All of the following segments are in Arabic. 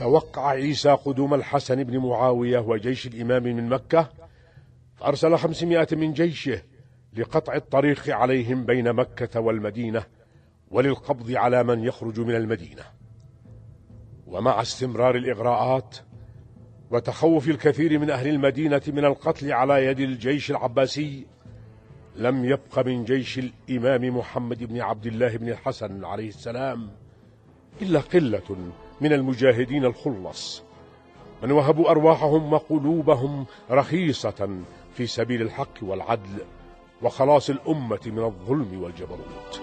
توقع عيسى قدوم الحسن بن معاوية وجيش الإمام من مكة، فأرسل 500 من جيشه لقطع الطريق عليهم بين مكة والمدينة وللقبض على من يخرج من المدينة. ومع استمرار الإغراءات وتخوف الكثير من أهل المدينة من القتل على يد الجيش العباسي، لم يبق من جيش الإمام محمد بن عبد الله بن الحسن عليه السلام إلا قلة من المجاهدين الخلص، من وهبوا أرواحهم وقلوبهم رخيصة في سبيل الحق والعدل وخلاص الأمة من الظلم والجبروت.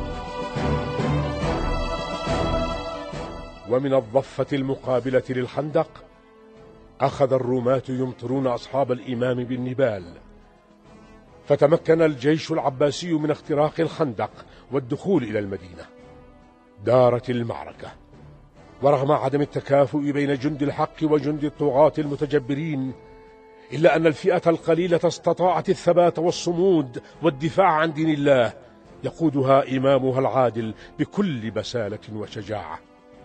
ومن الضفة المقابلة للخندق أخذ الرماة يمطرون أصحاب الإمام بالنبال، فتمكن الجيش العباسي من اختراق الخندق والدخول إلى المدينة. دارت المعركة، ورغم عدم التكافؤ بين جند الحق وجند الطغاة المتجبرين، إلا أن الفئة القليلة استطاعت الثبات والصمود والدفاع عن دين الله، يقودها إمامها العادل بكل بسالة وشجاعة.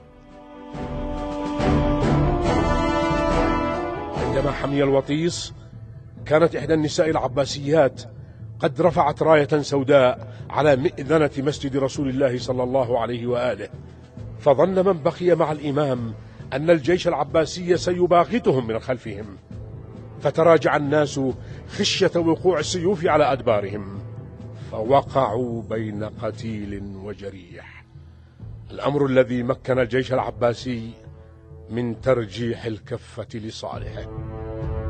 عندما حمي الوطيس، كانت إحدى النساء العباسيات قد رفعت راية سوداء على مئذنة مسجد رسول الله صلى الله عليه وآله، فظن من بقي مع الإمام أن الجيش العباسي سيباغتهم من خلفهم، فتراجع الناس خشية وقوع السيوف على أدبارهم، فوقعوا بين قتيل وجريح، الأمر الذي مكن الجيش العباسي من ترجيح الكفة لصالحه.